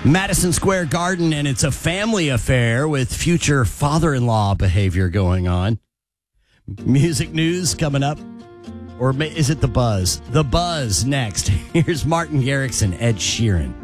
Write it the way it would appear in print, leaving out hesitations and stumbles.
Madison Square Garden, and it's a family affair with future father-in-law behavior going on. Music news coming up. Or is it The Buzz? The Buzz next. Here's Martin Garrix and Ed Sheeran.